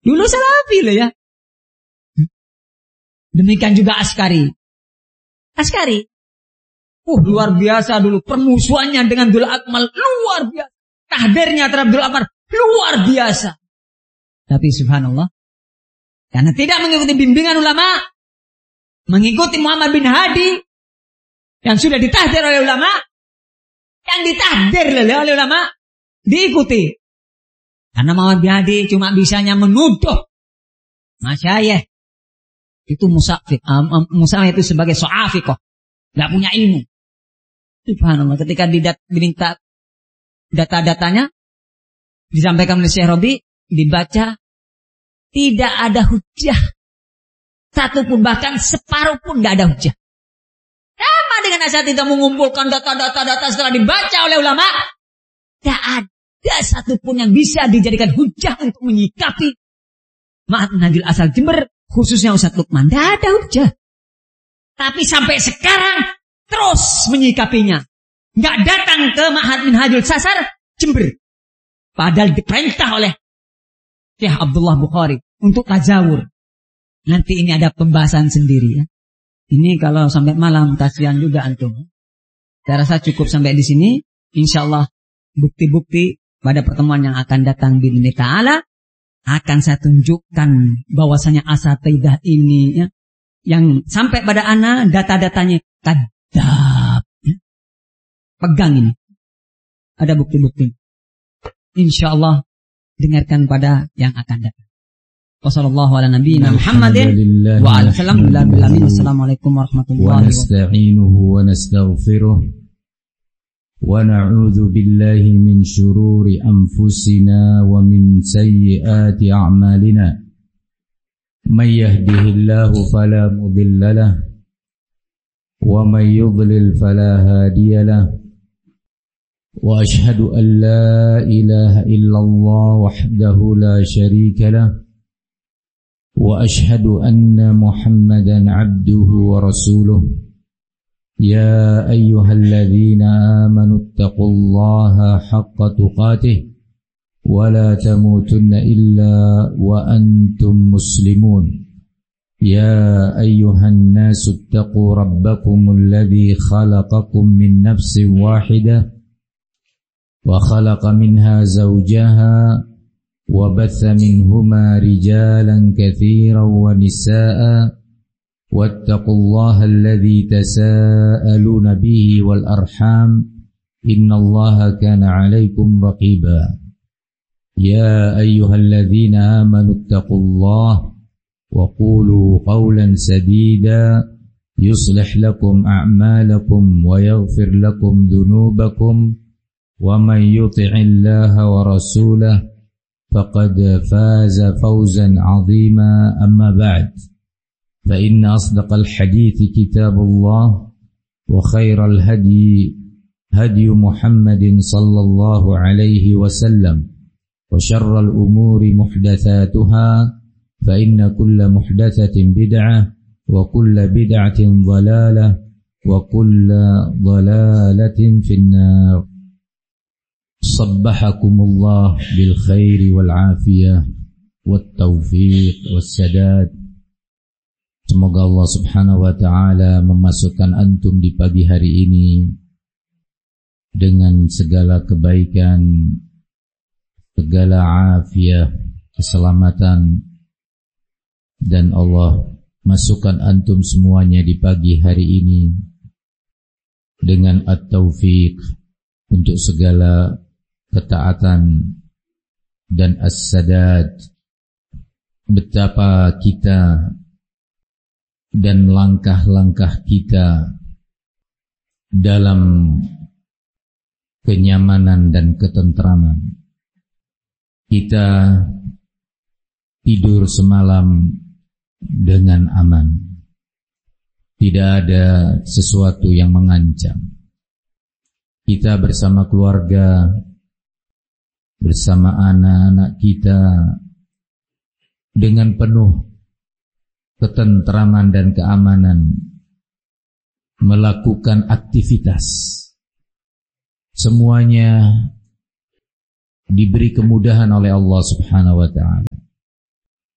Dulu Salafi loh ya. Demikian juga Askari. Luar biasa dulu permusuhannya dengan Abdul Akmal, luar biasa. Tahdirnya terhadap Abdul Akmal luar biasa. Tapi subhanallah, karena tidak mengikuti bimbingan ulama, mengikuti Muhammad bin Hadi yang sudah ditahdir oleh ulama, yang ditahdir oleh ulama diikuti. Karena Muhammad bin Hadi cuma bisanya menuduh masyayikh itu musafik, itu sebagai so'afikoh, nggak punya ilmu. Subhanallah, ketika diminta data-datanya disampaikan oleh Syekh Robi, dibaca, tidak ada hujah satupun, bahkan separuh pun nggak ada hujah. Sama dengan asatidz mengumpulkan data-data setelah dibaca oleh ulama, tidak ada satupun yang bisa dijadikan hujah untuk menyikapi Ma'had Minhajul Asal Jember, khususnya Ustadz Lukman. Tidak ada hujah. Tapi sampai sekarang terus menyikapinya. Nggak datang ke Ma'had Minhajul Sasar Jember. Padahal diperintah oleh Syekh Abdullah Bukhari untuk tazawur. Nanti ini ada pembahasan sendiri ya. Ini kalau sampai malam kasihan juga antum. Saya rasa cukup sampai di sini. Insyaallah bukti-bukti pada pertemuan yang akan datang bi'idznillah ta'ala akan saya tunjukkan bahwasanya asatidzah ini ya, yang sampai pada ana data-datanya kadzab. Ya. Pegang ini. Ada bukti-bukti. Insyaallah dengarkan pada yang akan datang. Wassallallahu ala nabiyyina Muhammadin wa ala alihi. Assalamualaikum warahmatullahi wabarakatuh. Wa nasta'inuhu wa nastaghfiruh wa na'udzu billahi min shururi anfusina wa min sayyiati a'malina. May yahdihillahu fala mudilla lahu wa may yudlil fala hadiya lahu. Wa ashhadu an la ilaha illallah wahdahu la syarika lahu wa ashhadu anna Muhammadan abduhu wa rasuluh. Ya ayyuhalladzina amanu ittaqullaha haqqa tuqatih wa la tamutunna illa wa antum muslimun. Ya ayyuhan nasu ittaqu rabbakumul ladzi khalaqakum min nafsin wahidah wa khalaqa minha zawjaha wa batha minhuma rijalan katsiran wa nisaa'a wattaqullaha alladzi tasaaluna bihi wal arham innallaha kana 'alaikum raqiba. Ya ayyuhalladzina amanu ittaqullaha wa qulu qawlan sadida yuslih lakum a'malakum wa yaghfir lakum dhunubakum wa man yuti'illaha wa rasulahu faqad faza fawzan 'azima. Amma ba'd, fa inna asdaqal hadithi kitabullah wa khairal hadi hadi Muhammadin sallallahu alaihi wasallam wa syarral umuri muhdatsatuha fa inna kulla muhdatsatin bid'ah wa kulla bid'atin dhalalah wa kulla dhalalatin finnar. Sabbahakumullah bil khairi wal afiyah wat taufiq was sadad. Semoga Allah Subhanahu wa taala memasukkan antum di pagi hari ini dengan segala kebaikan, segala afiah, keselamatan, dan Allah masukkan antum semuanya di pagi hari ini dengan at-taufiq untuk segala ketaatan dan as-sadad. Betapa kita dan langkah-langkah kita dalam kenyamanan dan ketentraman. Kita tidur semalam dengan aman. Tidak ada sesuatu yang mengancam. Kita bersama keluarga, bersama anak-anak kita dengan penuh ketentraman dan keamanan melakukan aktivitas. Semuanya diberi kemudahan oleh Allah Subhanahu wa taala.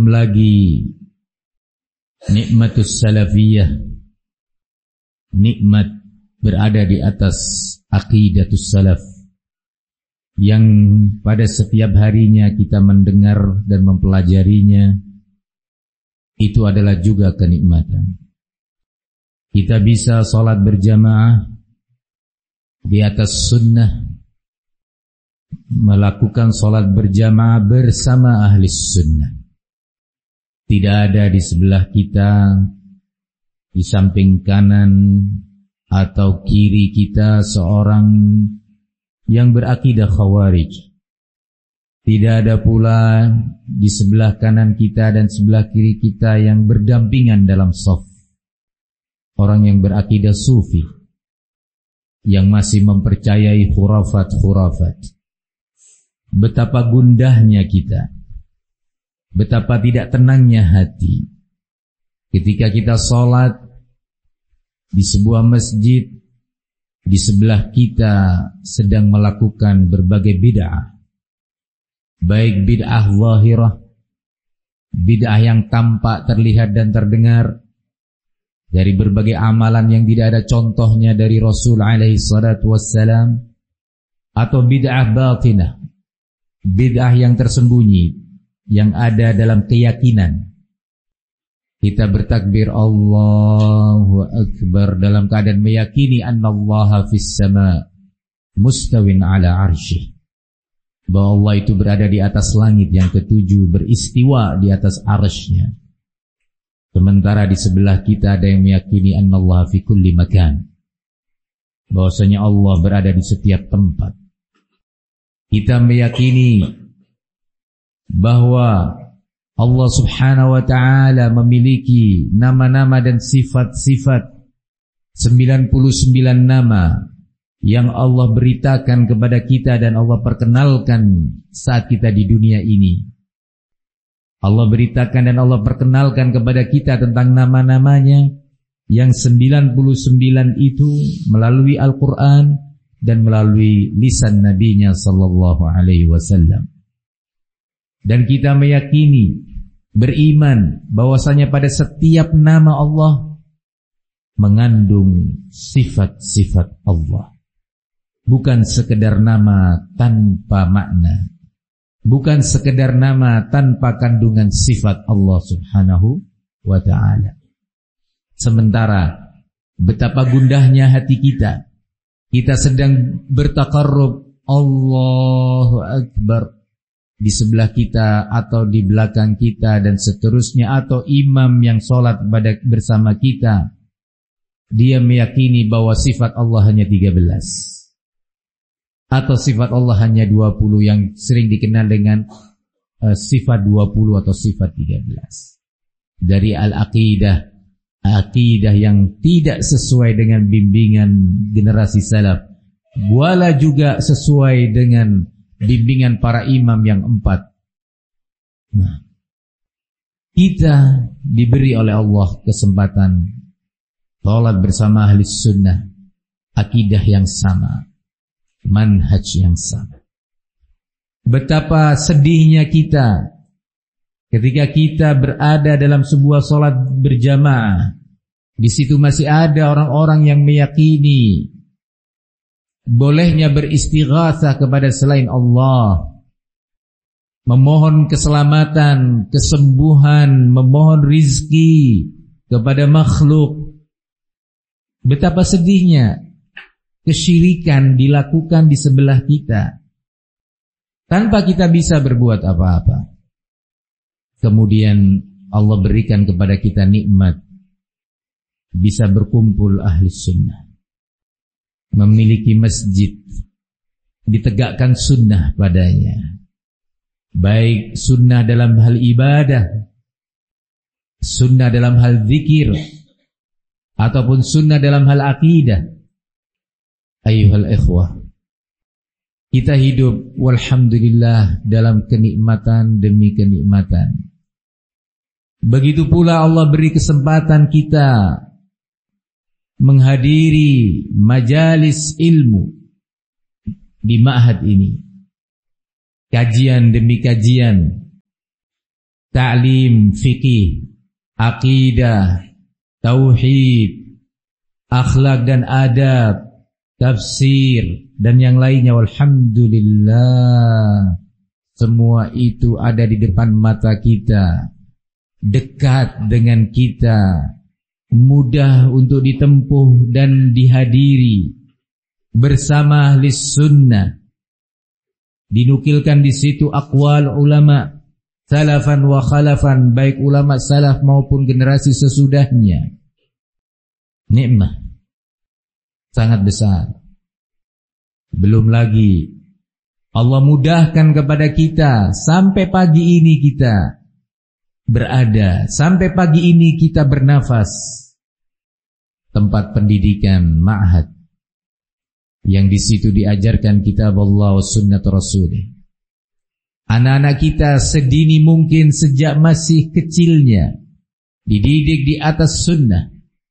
belum lagi nikmatus salafiyah, nikmat berada di atas aqidatus salaf, yang pada setiap harinya kita mendengar dan mempelajarinya. Itu adalah juga kenikmatan. Kita bisa sholat berjamaah di atas sunnah, melakukan sholat berjamaah bersama ahli sunnah. Tidak ada di sebelah kita, di samping kanan atau kiri kita seorang yang berakidah khawarij. Tidak ada pula di sebelah kanan kita dan sebelah kiri kita yang berdampingan dalam shaf orang yang berakidah sufi, yang masih mempercayai khurafat-khurafat. Betapa gundahnya kita, betapa tidak tenangnya hati ketika kita sholat di sebuah masjid, di sebelah kita sedang melakukan berbagai bid'ah, baik bid'ah zahirah, bid'ah yang tampak, terlihat dan terdengar dari berbagai amalan yang tidak ada contohnya dari Rasul alaihi salatu wassalam, atau bid'ah batinah, bid'ah yang tersembunyi, yang ada dalam keyakinan. Kita bertakbir Allahu Akbar dalam keadaan meyakini annallaha fis sama mustawin ala arsyih, bahwa Allah itu berada di atas langit yang ketujuh, beristiwa di atas arsy-Nya. Sementara di sebelah kita ada yang meyakini annallaha fi kulli makan, bahwasanya Allah berada di setiap tempat. Kita meyakini bahwa Allah subhanahu wa ta'ala memiliki nama-nama dan sifat-sifat, 99 nama yang Allah beritakan kepada kita dan Allah perkenalkan saat kita di dunia ini. Allah beritakan dan Allah perkenalkan kepada kita tentang nama-namanya yang 99 itu melalui Al-Quran dan melalui lisan Nabi-Nya sallallahu alaihi wasallam. Dan kita meyakini, beriman bahwasanya pada setiap nama Allah mengandung sifat-sifat Allah. Bukan sekedar nama tanpa makna, bukan sekedar nama tanpa kandungan sifat Allah subhanahu wa ta'ala. Sementara betapa gundahnya hati kita, kita sedang bertaqarrub Allahu Akbar di sebelah kita atau di belakang kita dan seterusnya, atau imam yang sholat bersama kita, dia meyakini bahwa sifat Allah hanya 13 atau sifat Allah hanya 20, yang sering dikenal dengan sifat 20 atau sifat 13. Dari al-aqidah, aqidah yang tidak sesuai dengan bimbingan generasi salaf, wala juga sesuai dengan bimbingan para imam yang 4. Nah, kita diberi oleh Allah kesempatan sholat bersama ahli sunnah, akidah yang sama, manhaj yang sama. Betapa sedihnya kita ketika kita berada dalam sebuah sholat berjamaah, di situ masih ada orang-orang yang meyakini bolehnya beristighatsah kepada selain Allah, memohon keselamatan, kesembuhan, memohon rizki kepada makhluk. Betapa sedihnya kesyirikan dilakukan di sebelah kita tanpa kita bisa berbuat apa-apa. Kemudian Allah berikan kepada kita nikmat bisa berkumpul ahli sunnah, memiliki masjid, ditegakkan sunnah padanya, baik sunnah dalam hal ibadah, sunnah dalam hal zikir, ataupun sunnah dalam hal akidah. Ayyuhal ikhwah, kita hidup walhamdulillah dalam kenikmatan demi kenikmatan. Begitu pula Allah beri kesempatan kita menghadiri majalis ilmu di ma'had ini, kajian demi kajian, ta'lim fikih, akidah, tauhid, akhlak dan adab, tafsir dan yang lainnya. Walhamdulillah, semua itu ada di depan mata kita, dekat dengan kita, mudah untuk ditempuh dan dihadiri bersama ahli sunnah. Dinukilkan di situ aqwal ulama salafan wa khalafan, baik ulama salaf maupun generasi sesudahnya. Nikmah sangat besar. Belum lagi Allah mudahkan kepada kita sampai pagi ini kita berada, sampai pagi ini kita bernafas. Tempat pendidikan ma'had yang di situ diajarkan kitab Allah wa sunnah Rasulih. Anak-anak kita sedini mungkin sejak masih kecilnya dididik di atas sunnah,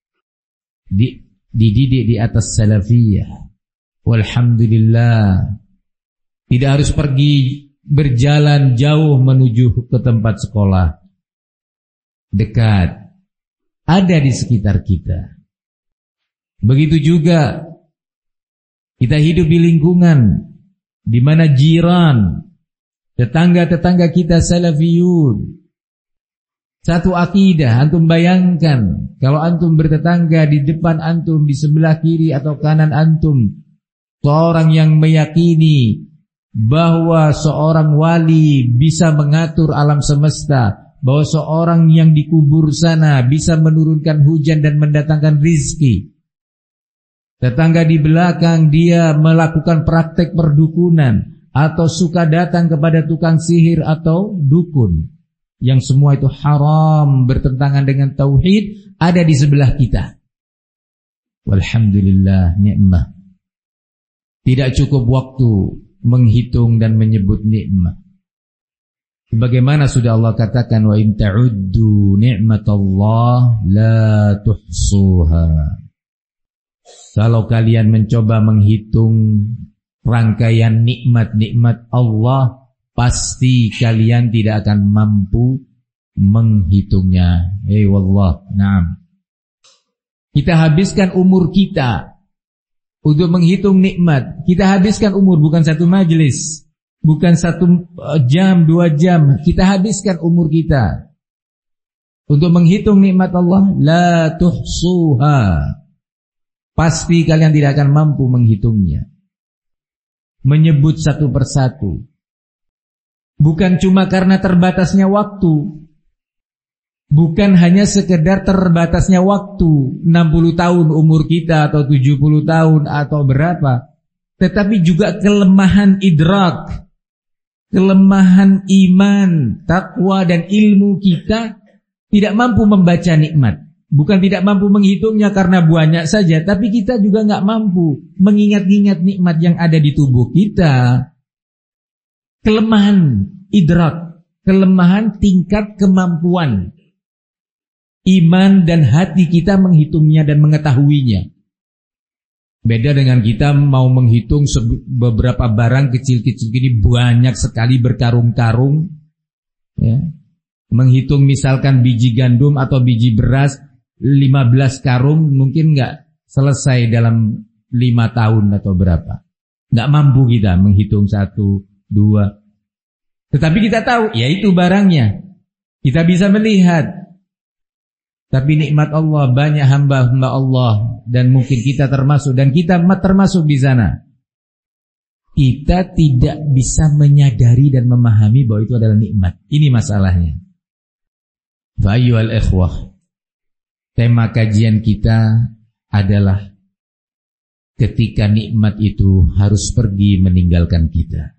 dididik di atas salafiyah. Walhamdulillah, tidak harus pergi berjalan jauh menuju ke tempat sekolah, dekat, ada di sekitar kita. Begitu juga kita hidup di lingkungan di mana jiran, tetangga-tetangga kita salafiyun, satu akidah. Antum bayangkan kalau antum bertetangga, di depan antum, di sebelah kiri atau kanan antum seorang yang meyakini bahwa seorang wali bisa mengatur alam semesta, bahwa seorang yang dikubur sana bisa menurunkan hujan dan mendatangkan rizki. Tetangga di belakang dia melakukan praktek perdukunan atau suka datang kepada tukang sihir atau dukun, yang semua itu haram, bertentangan dengan tauhid, ada di sebelah kita. Walhamdulillah, nikmah. Tidak cukup waktu menghitung dan menyebut nikmah. Sebagaimana sudah Allah katakan, wa in ta'uddu ni'matallah la tuhsuha. Kalau kalian mencoba menghitung rangkaian nikmat-nikmat Allah, pasti kalian tidak akan mampu menghitungnya. Wallah, na'am. Kita habiskan umur kita untuk menghitung nikmat. Kita habiskan umur, bukan satu majelis, bukan 1 jam, 2 jam. Kita habiskan umur kita untuk menghitung nikmat Allah. La tuhsuha. Pasti kalian tidak akan mampu menghitungnya. Menyebut satu persatu. Bukan cuma karena terbatasnya waktu. Bukan hanya sekedar terbatasnya waktu, 60 tahun umur kita atau 70 tahun atau berapa. Tetapi juga kelemahan idrak, kelemahan iman, takwa dan ilmu kita tidak mampu membaca nikmat. Bukan tidak mampu menghitungnya karena banyak saja, tapi kita juga nggak mampu mengingat-ingat nikmat yang ada di tubuh kita. Kelemahan idrak, kelemahan tingkat kemampuan iman dan hati kita menghitungnya dan mengetahuinya. Beda dengan kita mau menghitung beberapa barang kecil-kecil ini banyak sekali berkarung-karung, ya. Menghitung misalkan biji gandum atau biji beras 15 karung mungkin nggak selesai dalam 5 tahun atau berapa. Nggak mampu kita menghitung 1, 2. Tetapi kita tahu, ya itu barangnya. Kita bisa melihat. Tapi nikmat Allah, banyak hamba-hamba Allah, dan mungkin kita termasuk, dan kita termasuk di sana. Kita tidak bisa menyadari dan memahami bahwa itu adalah nikmat. Ini masalahnya. Fa'ayyuhal ikhwah, tema kajian kita adalah ketika nikmat itu harus pergi meninggalkan kita.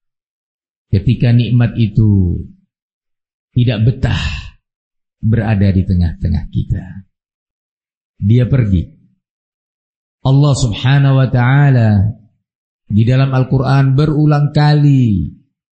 Ketika nikmat itu tidak betah berada di tengah-tengah kita, dia pergi. Allah subhanahu wa ta'ala di dalam Al-Quran berulang kali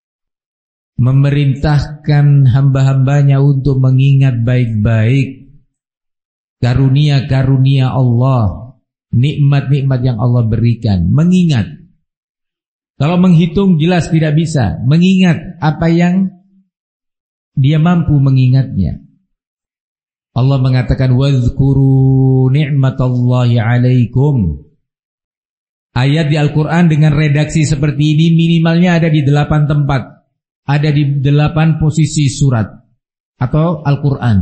memerintahkan hamba-hambanya untuk mengingat baik-baik karunia-karunia Allah, nikmat-nikmat yang Allah berikan. Mengingat. Kalau menghitung jelas tidak bisa. Mengingat apa yang dia mampu mengingatnya. Allah mengatakan wadhkuru ni'matallahi 'alaikum. Ayat di Al-Quran dengan redaksi seperti ini minimalnya ada di 8 tempat. Ada di 8 posisi surat atau Al-Quran.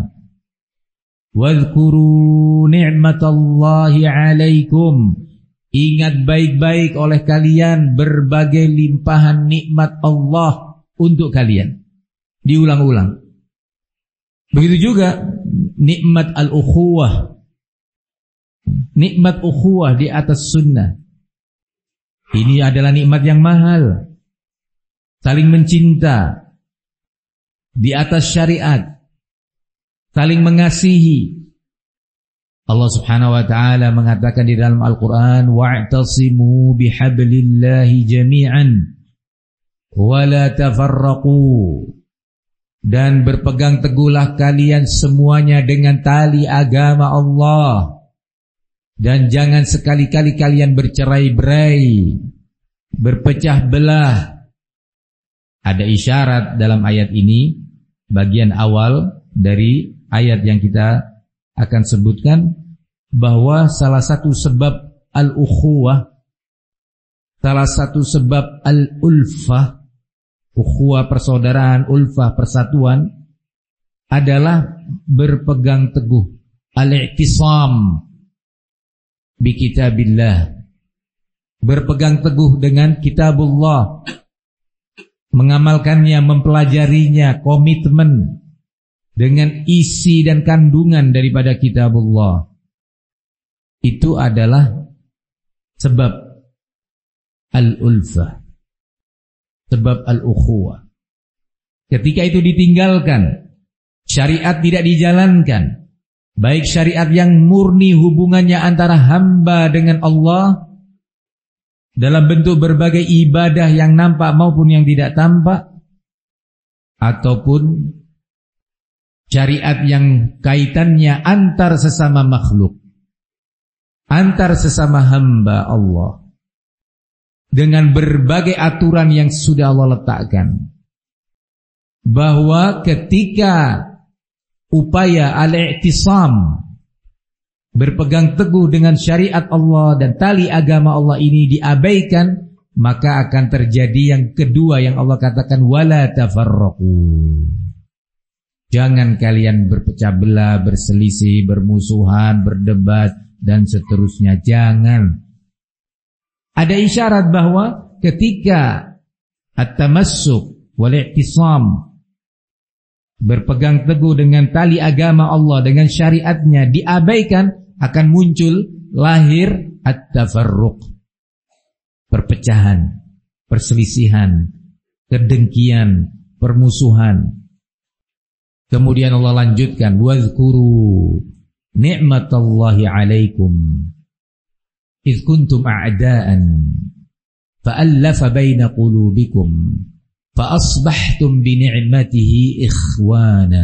Wadhkuru ni'matallahi 'alaikum. Ingat baik-baik oleh kalian berbagai limpahan nikmat Allah untuk kalian. Diulang-ulang. Begitu juga nikmat al-ukhuwah. Nikmat ukhuwah di atas sunnah. Ini adalah nikmat yang mahal. Saling mencinta di atas syariat, saling mengasihi. Allah Subhanahu wa taala mengatakan di dalam Al-Qur'an, wa'tasimu bihablillahi jami'an wa la tafarraqu. Dan berpegang teguhlah kalian semuanya dengan tali agama Allah. Dan jangan sekali-kali kalian bercerai-berai, berpecah belah. Ada isyarat dalam ayat ini, bagian awal dari ayat yang kita akan sebutkan, bahwa salah satu sebab al-ukhuwah, salah satu sebab al-ulfah, ukhuwah persaudaraan, ulfah persatuan, adalah berpegang teguh, al-i'tisam bi kitabillah, berpegang teguh dengan kitabullah, mengamalkannya, mempelajarinya, komitmen dengan isi dan kandungan daripada kitabullah. Itu adalah sebab al-ulfah, sebab al-ukhuwah. Ketika itu ditinggalkan, syariat tidak dijalankan, baik syariat yang murni hubungannya antara hamba dengan Allah dalam bentuk berbagai ibadah yang nampak maupun yang tidak tampak, ataupun syariat yang kaitannya antar sesama makhluk, antar sesama hamba Allah, dengan berbagai aturan yang sudah Allah letakkan. Bahwa ketika upaya al-i'tisam, berpegang teguh dengan syariat Allah dan tali agama Allah ini diabaikan, maka akan terjadi yang kedua yang Allah katakan, wala tafarraqu. Jangan kalian berpecah belah, berselisih, bermusuhan, berdebat dan seterusnya. Jangan. Ada isyarat bahwa ketika at-tamassuk wal-i'tisam, berpegang teguh dengan tali agama Allah, dengan syariatnya diabaikan, akan muncul lahir at-tafarruq, perpecahan, perselisihan, kedengkian, permusuhan. Kemudian Allah lanjutkan, wadhkuru ni'matallahi 'alaikum idh kuntum a'daan fa'allafa baina qulubikum fa'asbahtum bini'matihi ikhwana.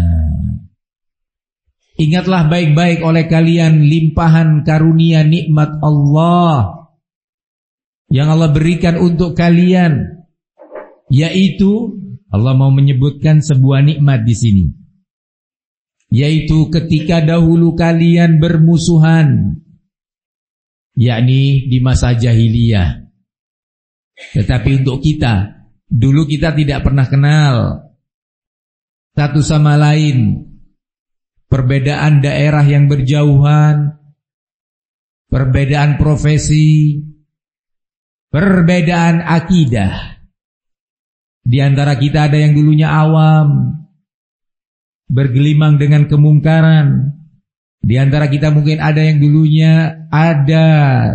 Ingatlah baik-baik oleh kalian limpahan karunia nikmat Allah yang Allah berikan untuk kalian, yaitu Allah mau menyebutkan sebuah nikmat di sini, yaitu ketika dahulu kalian bermusuhan, yakni di masa jahiliyah. Tetapi untuk kita, dulu kita tidak pernah kenal satu sama lain. Perbedaan daerah yang berjauhan, perbedaan profesi, perbedaan akidah. Di antara kita ada yang dulunya awam, bergelimang dengan kemungkaran. Di antara kita mungkin ada yang dulunya ada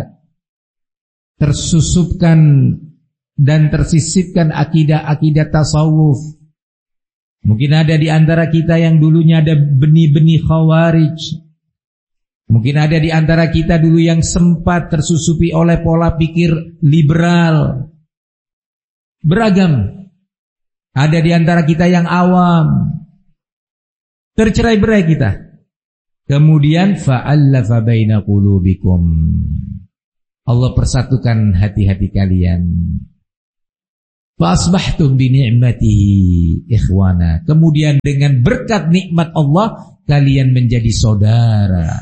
tersusupkan dan tersisipkan akidah-akidah tasawuf. Mungkin ada di antara kita yang dulunya ada benih-benih khawarij. Mungkin ada di antara kita dulu yang sempat tersusupi oleh pola pikir liberal. Beragam. Ada di antara kita yang awam. Tercerai-berai kita. Kemudian fa'allafa baina qulubikum. Allah persatukan hati-hati kalian. Fa asbahtum bi ni'matihi ikhwana. Kemudian dengan berkat nikmat Allah kalian menjadi saudara.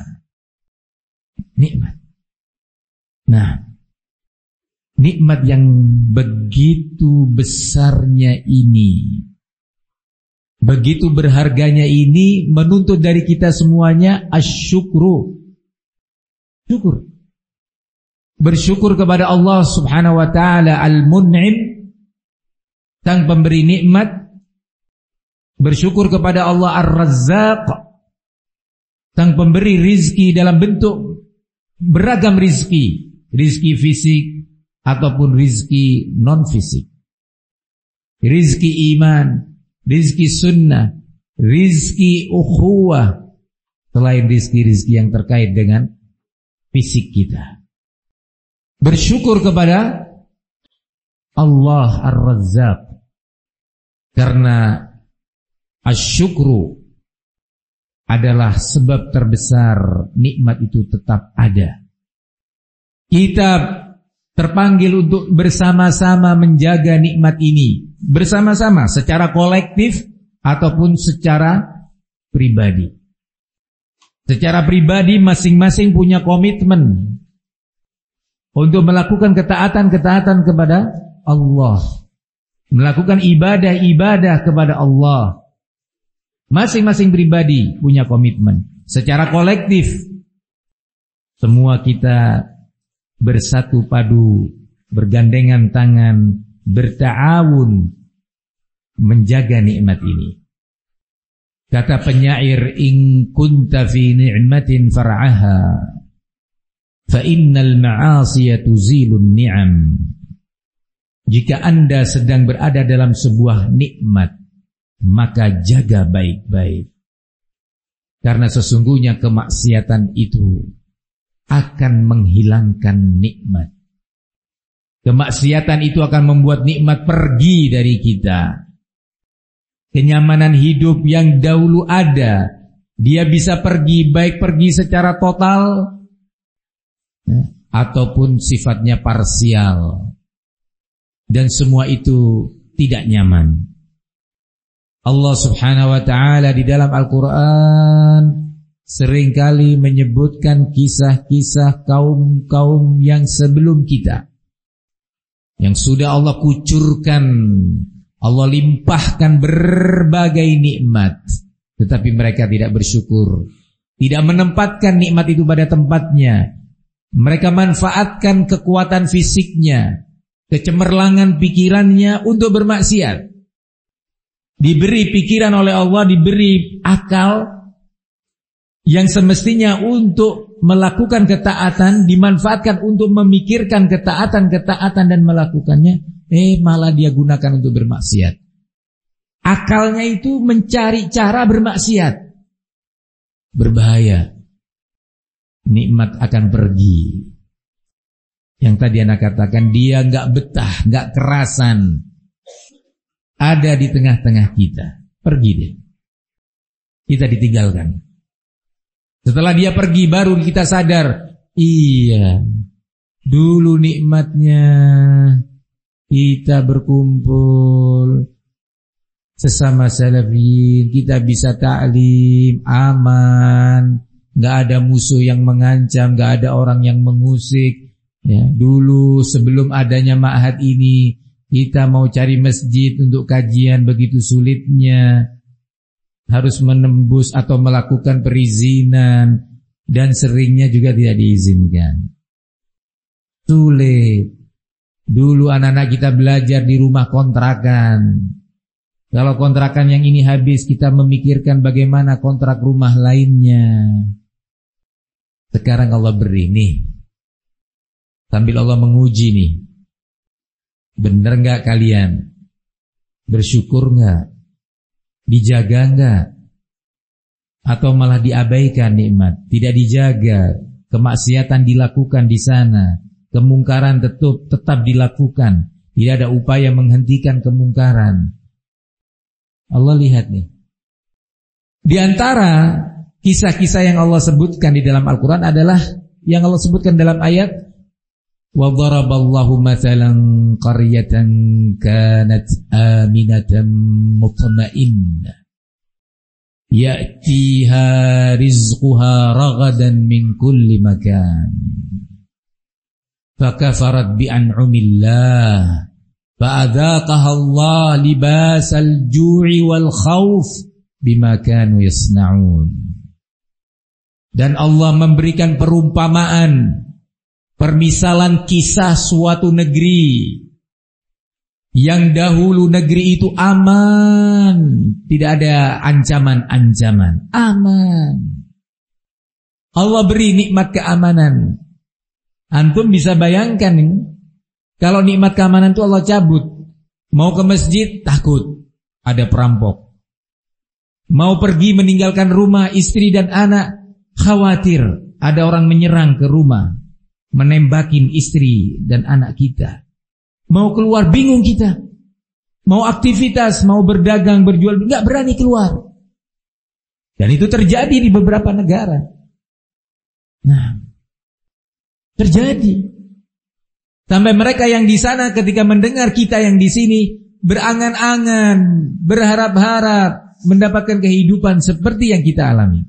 Nikmat. Nah, nikmat yang begitu besarnya ini, begitu berharganya ini menuntut dari kita semuanya asyukru. Syukur. Bersyukur kepada Allah Subhanahu wa taala Al-Mun'im, sang pemberi nikmat. Bersyukur kepada Allah Ar-Razzaq, sang pemberi rizki dalam bentuk beragam rizki, rizki fisik ataupun rizki non fisik, rizki iman, rizki sunnah, rizki ukhuwah, selain rizki-rizki yang terkait dengan fisik kita. Bersyukur kepada Allah Ar-Razzaq, karena asyukru adalah sebab terbesar nikmat itu tetap ada. Kita terpanggil untuk bersama-sama menjaga nikmat ini, bersama-sama secara kolektif ataupun secara pribadi. Secara pribadi masing-masing punya komitmen untuk melakukan ketaatan-ketaatan kepada Allah, melakukan ibadah-ibadah kepada Allah. Masing-masing pribadi punya komitmen. Secara kolektif semua kita bersatu padu, bergandengan tangan, berta'awun menjaga nikmat ini. Kata penyair, in kunta fi ni'matin far'aha fa innal ma'asiya tuzilun ni'am. Jika Anda sedang berada dalam sebuah nikmat, maka jaga baik-baik, karena sesungguhnya kemaksiatan itu akan menghilangkan nikmat. Kemaksiatan itu akan membuat nikmat pergi dari kita. Kenyamanan hidup yang dahulu ada, dia bisa pergi, baik pergi secara total ataupun sifatnya parsial, dan semua itu tidak nyaman. Allah Subhanahu wa taala di dalam Al-Qur'an seringkali menyebutkan kisah-kisah kaum-kaum yang sebelum kita, yang sudah Allah kucurkan, Allah limpahkan berbagai nikmat, tetapi mereka tidak bersyukur, tidak menempatkan nikmat itu pada tempatnya. Mereka manfaatkan kekuatan fisiknya, kecemerlangan pikirannya untuk bermaksiat. Diberi pikiran oleh Allah, diberi akal yang semestinya untuk melakukan ketaatan, dimanfaatkan untuk memikirkan ketaatan-ketaatan dan melakukannya, malah dia gunakan untuk bermaksiat. Akalnya itu mencari cara bermaksiat. Berbahaya. Nikmat akan pergi. Yang tadi anak katakan, dia gak betah, gak kerasan ada di tengah-tengah kita. Pergi dia. Kita ditinggalkan. Setelah dia pergi baru kita sadar, iya, dulu nikmatnya kita berkumpul sesama salafiyin, kita bisa ta'lim, aman, gak ada musuh yang mengancam, gak ada orang yang mengusik. Ya, dulu sebelum adanya ma'had ini, kita mau cari masjid untuk kajian begitu sulitnya, harus menembus atau melakukan perizinan, dan seringnya juga tidak diizinkan. Sulit. Dulu anak-anak kita belajar di rumah kontrakan. Kalau kontrakan yang ini habis, kita memikirkan bagaimana kontrak rumah lainnya. Sekarang Allah beri nih, sambil Allah menguji nih, benar enggak kalian? Bersyukur enggak? Dijaga enggak? Atau malah diabaikan nikmat? Tidak dijaga, kemaksiatan dilakukan di sana, kemungkaran tetap dilakukan, tidak ada upaya menghentikan kemungkaran. Allah lihat nih. Di antara kisah-kisah yang Allah sebutkan di dalam Al-Quran adalah yang Allah sebutkan dalam ayat Wa daraballahu mathalan qaryatan kanat aminatan mutma'innah ya'tiha rizquha ragadan min kulli makan fakafarat bi'an'umillah fa'adhaqaha Allah libasal ju'i wal khawf bima kanu yasna'un. Dan Allah memberikan perumpamaan, permisalan kisah suatu negeri yang dahulu negeri itu aman, tidak ada ancaman-ancaman, aman. Allah beri nikmat keamanan. Antum bisa bayangkan nih, kalau nikmat keamanan itu Allah cabut. Mau ke masjid takut ada perampok. Mau pergi meninggalkan rumah istri dan anak, khawatir ada orang menyerang ke rumah, menembakin istri dan anak kita. Mau keluar bingung kita. Mau aktivitas, mau berdagang, berjual, enggak berani keluar. Dan itu terjadi di beberapa negara. Nah, terjadi. Sampai mereka yang di sana ketika mendengar kita yang di sini berangan-angan, berharap-harap mendapatkan kehidupan seperti yang kita alami.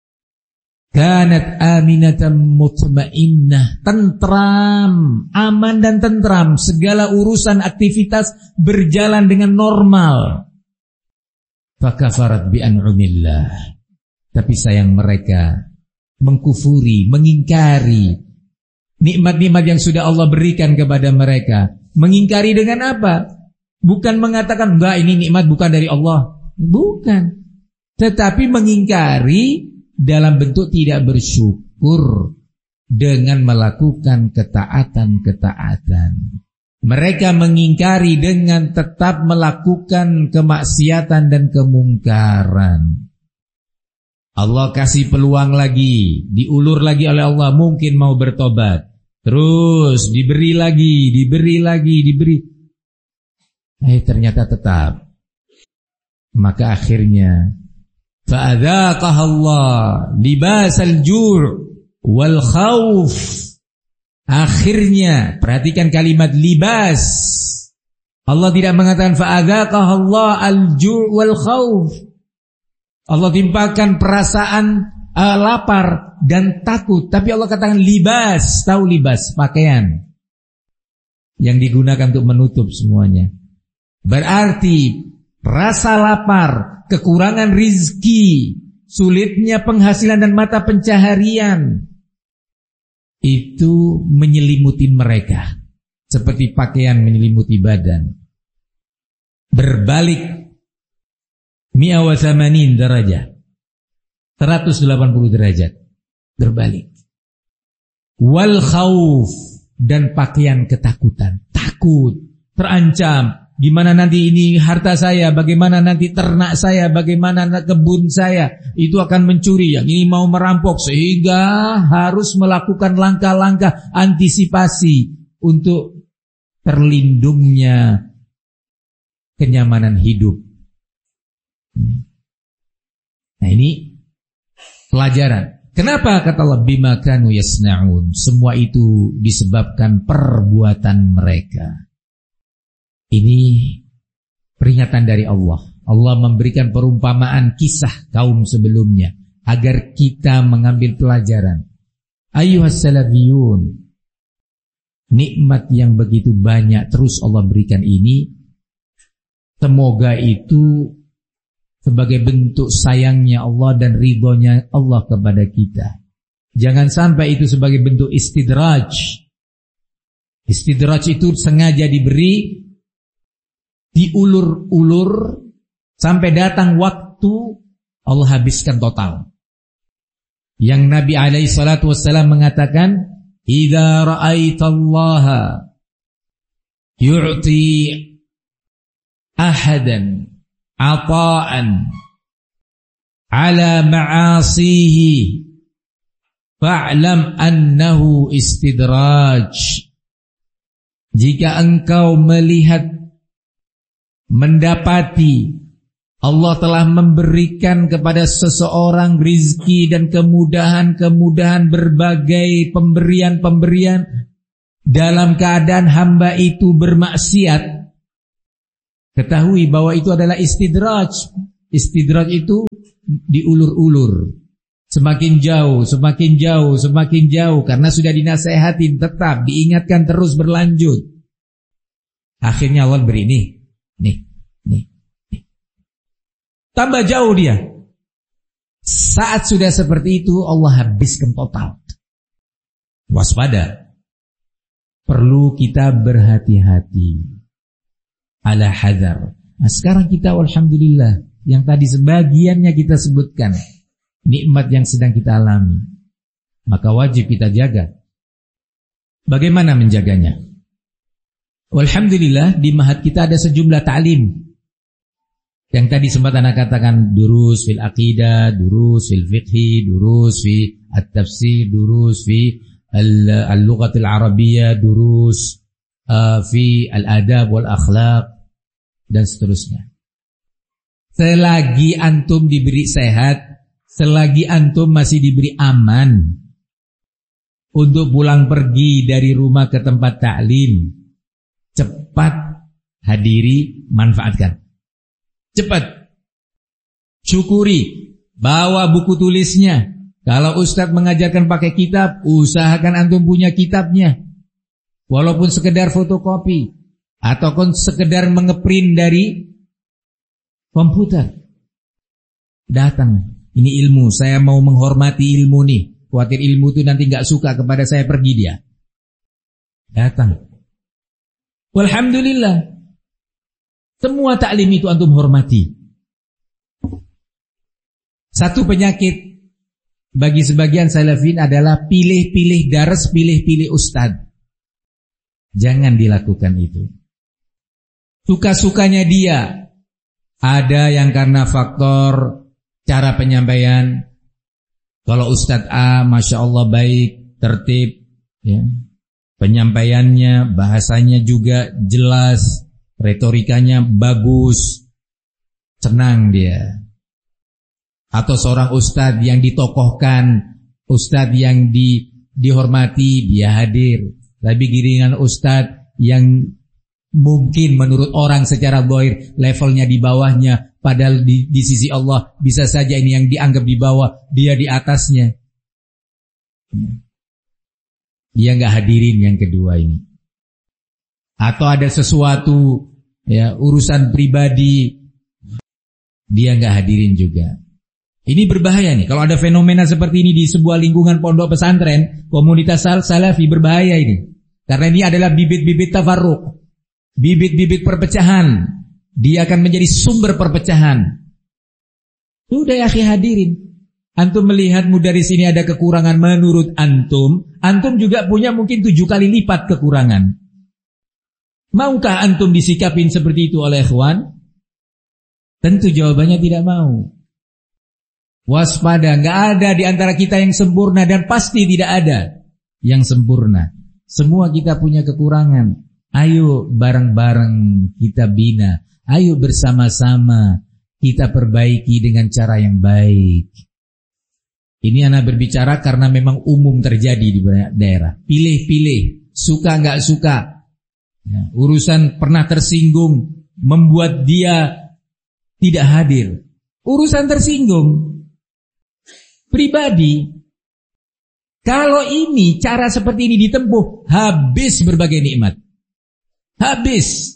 Kanat aminatan mutmainnah, tentram, aman dan tentram, segala urusan aktivitas berjalan dengan normal. Fakafarat bi'an'umillah, tapi sayang mereka mengkufuri, mengingkari nikmat-nikmat yang sudah Allah berikan kepada mereka. Mengingkari dengan apa? Bukan mengatakan enggak ini nikmat bukan dari Allah, bukan. Tetapi mengingkari dalam bentuk tidak bersyukur dengan melakukan ketaatan-ketaatan. Mereka mengingkari dengan tetap melakukan kemaksiatan dan kemungkaran. Allah kasih peluang lagi, diulur lagi oleh Allah, mungkin mau bertobat. Terus diberi lagi, diberi. Ternyata tetap. Maka akhirnya fa'adzaqaha Allah libasal ju' wal khawf. Akhirnya, perhatikan kalimat libas. Allah tidak mengatakan fa'adzaqaha Allah al-ju' wal khawf. Allah timpakan perasaan lapar dan takut, tapi Allah katakan libas. Tahu libas, pakaian yang digunakan untuk menutup semuanya. Berarti rasa lapar, kekurangan rizki, sulitnya penghasilan dan mata pencaharian itu menyelimuti mereka seperti pakaian menyelimuti badan. Berbalik 180 derajat, 180 derajat berbalik. Wal khauf, dan pakaian ketakutan, takut, terancam. Gimana nanti ini harta saya, bagaimana nanti ternak saya, bagaimana kebun saya, itu akan mencuri, yang ini mau merampok, sehingga harus melakukan langkah-langkah antisipasi untuk terlindungnya kenyamanan hidup. Nah ini pelajaran. Kenapa kata Allah bima kanu yasna'un? Semua itu disebabkan perbuatan mereka. Ini peringatan dari Allah. Allah memberikan perumpamaan kisah kaum sebelumnya agar kita mengambil pelajaran. Ayyuhas salafiyun, nikmat yang begitu banyak terus Allah berikan ini, semoga itu sebagai bentuk sayangnya Allah dan ridhonya Allah kepada kita. Jangan sampai itu sebagai bentuk istidraj. Istidraj itu sengaja diberi, diulur-ulur sampai datang waktu Allah habiskan total. Yang Nabi alaihi salatu wassalam mengatakan, "Idza ra'aitallaha yu'ti ahadan ata'an ala ma'asihi fa'lam annahu istidraj." Jika engkau melihat, mendapati Allah telah memberikan kepada seseorang rizki dan kemudahan-kemudahan, berbagai pemberian-pemberian dalam keadaan hamba itu bermaksiat, ketahui bahwa itu adalah istidraj. Istidraj itu diulur-ulur, semakin jauh, semakin jauh, semakin jauh, karena sudah dinasehatin, tetap diingatkan terus berlanjut. Akhirnya Allah beri nih. Tambah jauh dia. Saat sudah seperti itu Allah habiskan total. Waspada. Perlu kita berhati-hati. Ala hadar. Nah, sekarang kita alhamdulillah, yang tadi sebagiannya kita sebutkan, nikmat yang sedang kita alami, maka wajib kita jaga. Bagaimana menjaganya? Alhamdulillah di Mahat kita ada sejumlah ta'lim. Yang tadi sempat anak katakan, durus fil aqidah, durus fil fiqhi, durus fi at-tafsir, durus fi al-lughatil arabiyyah, durus fi al-adab wal akhlaq, dan seterusnya. Selagi antum diberi sehat, selagi antum masih diberi aman untuk pulang pergi dari rumah ke tempat ta'lim, cepat hadiri, manfaatkan. Cepat. Syukuri, bawa buku tulisnya. Kalau ustadz mengajarkan pakai kitab, usahakan antum punya kitabnya. Walaupun sekedar fotokopi ataupun sekedar mengeprint dari komputer. Datang, ini ilmu, saya mau menghormati ilmu nih. Khawatir ilmu itu nanti gak suka kepada saya, pergi dia. Datang. Walhamdulillah. Semua taklim itu antum hormati. Satu penyakit bagi sebagian salafin adalah pilih-pilih daras, pilih-pilih ustad. Jangan dilakukan itu. Suka-sukanya dia. Ada yang karena faktor cara penyampaian. Kalau Ustadz A, Masya Allah baik, tertib, ya. Penyampaiannya, bahasanya juga jelas, retorikanya bagus, senang dia. Atau seorang Ustadz yang ditokohkan, Ustadz yang dihormati, dia hadir. Tapi giringan Ustadz yang mungkin menurut orang secara zahir levelnya di bawahnya, padahal di sisi Allah bisa saja ini yang dianggap di bawah, dia di atasnya. Dia nggak hadirin yang kedua ini. Atau ada sesuatu, ya, urusan pribadi, dia nggak hadirin juga. Ini berbahaya nih. Kalau ada fenomena seperti ini di sebuah lingkungan pondok pesantren, komunitas salafi, berbahaya ini. Karena ini adalah bibit-bibit tafarruq, bibit-bibit perpecahan. Dia akan menjadi sumber perpecahan. Sudah ya akhi hadirin. Antum melihat mudaris ini ada kekurangan menurut antum. Antum juga punya mungkin 7 kali lipat kekurangan. Maukah antum disikapin seperti itu oleh ikhwan? Tentu jawabannya tidak mau. Waspada, nggak ada di antara kita yang sempurna, dan pasti tidak ada yang sempurna. Semua kita punya kekurangan. Ayo bareng-bareng kita bina. Ayo bersama-sama kita perbaiki dengan cara yang baik. Ini anak berbicara karena memang umum terjadi di banyak daerah. Pilih-pilih, suka nggak suka. Ya, urusan pernah tersinggung membuat dia tidak hadir. Urusan tersinggung pribadi. Kalau ini cara seperti ini ditempuh, habis berbagai nikmat. Habis.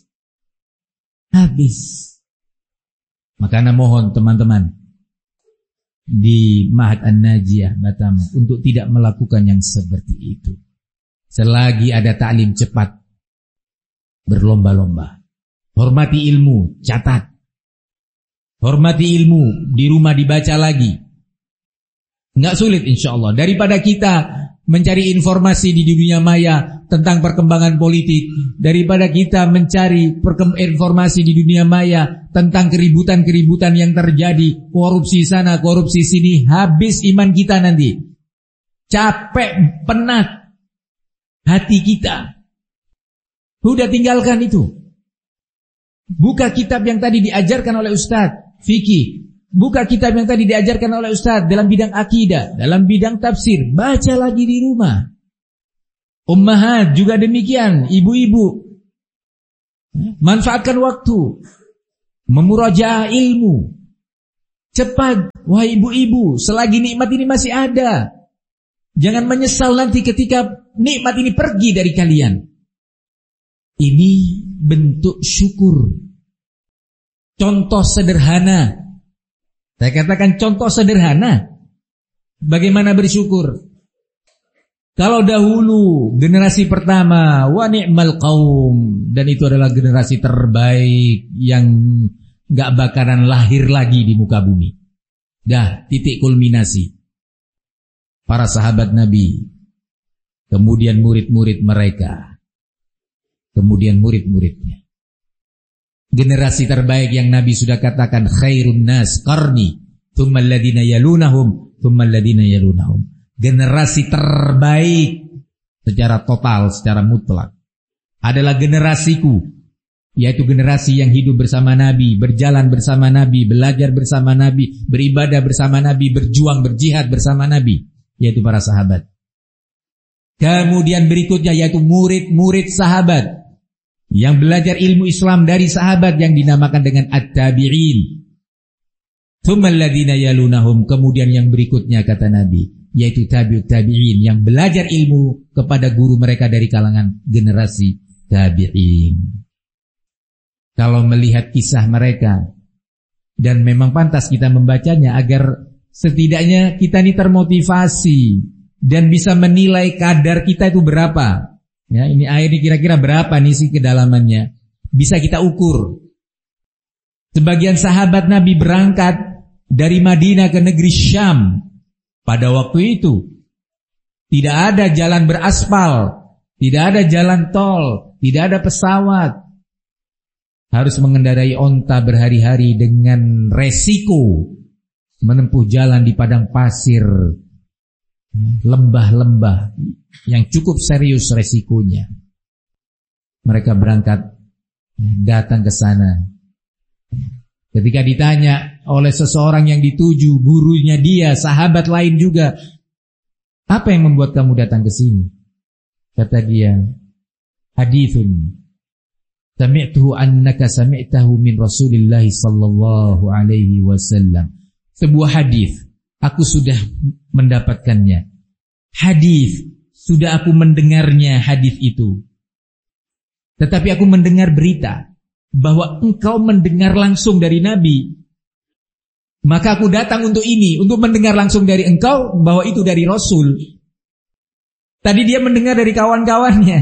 Maka ana mohon teman-teman di Mahat An-Najiyah Batam untuk tidak melakukan yang seperti itu. Selagi ada taklim cepat, berlomba-lomba. Hormati ilmu, catat. Hormati ilmu, di rumah dibaca lagi. Enggak sulit insyaallah. Daripada kita mencari informasi di dunia maya tentang perkembangan politik, daripada kita mencari informasi di dunia maya tentang keributan-keributan yang terjadi, korupsi sana, korupsi sini, habis iman kita nanti. Capek, penat hati kita. Sudah tinggalkan itu. Buka kitab yang tadi diajarkan oleh Ustadz fikih. Buka kitab yang tadi diajarkan oleh Ustadz dalam bidang akidah, dalam bidang tafsir. Baca lagi di rumah. Ummahat juga demikian, ibu-ibu. Manfaatkan waktu, memurajaah ilmu. Cepat, wahai ibu-ibu, selagi nikmat ini masih ada. Jangan menyesal nanti ketika nikmat ini pergi dari kalian. Ini bentuk syukur. Contoh sederhana. Saya katakan contoh sederhana. Bagaimana bersyukur? Kalau dahulu generasi pertama, wa ni'mal qaum, dan itu adalah generasi terbaik yang gak bakaran lahir lagi di muka bumi. Dah titik kulminasi. Para sahabat Nabi, kemudian murid-murid mereka, kemudian murid-muridnya. Generasi terbaik yang Nabi sudah katakan, khairun nas qarni, thumma alladhina yalunahum, thumma alladhina yalunahum. Generasi terbaik secara total, secara mutlak adalah generasiku, yaitu generasi yang hidup bersama Nabi, berjalan bersama Nabi, belajar bersama Nabi, beribadah bersama Nabi, berjuang, berjihad bersama Nabi, yaitu para sahabat. Kemudian berikutnya yaitu murid-murid sahabat yang belajar ilmu Islam dari sahabat yang dinamakan dengan at-tabi'in. Tsummal ladzina yalunahum, kemudian yang berikutnya kata Nabi, yaitu tabi'ut tabi'in yang belajar ilmu kepada guru mereka dari kalangan generasi tabi'in. Kalau melihat kisah mereka, dan memang pantas kita membacanya agar setidaknya kita ini termotivasi dan bisa menilai kadar kita itu berapa. Ya, ini air ini kira-kira berapa nih sih kedalamannya? Bisa kita ukur. Sebagian sahabat Nabi berangkat dari Madinah ke negeri Syam. Pada waktu itu tidak ada jalan beraspal, tidak ada jalan tol, tidak ada pesawat. Harus mengendarai onta berhari-hari dengan resiko menempuh jalan di padang pasir, lembah-lembah yang cukup serius resikonya. Mereka berangkat, datang ke sana. Ketika ditanya oleh seseorang yang dituju, gurunya dia, sahabat lain juga, apa yang membuat kamu datang ke sini? Kata dia, hadithun sami'tuhu annaka sami'tahu min Rasulillah sallallahu alaihi wasallam. Sebuah hadis, aku sudah mendapatkannya. Hadis, sudah aku mendengarnya hadis itu. Tetapi aku mendengar berita bahwa engkau mendengar langsung dari Nabi. Maka aku datang untuk ini, untuk mendengar langsung dari engkau bahwa itu dari Rasul. Tadi dia mendengar dari kawan-kawannya.